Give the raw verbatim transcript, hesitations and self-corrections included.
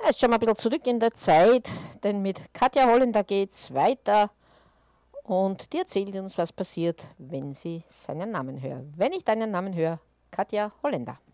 Jetzt schauen wir ein bisschen zurück in der Zeit, denn mit Katja Holländer geht es weiter und die erzählt uns, was passiert, wenn sie seinen Namen hört. Wenn ich deinen Namen höre, Katja Holländer.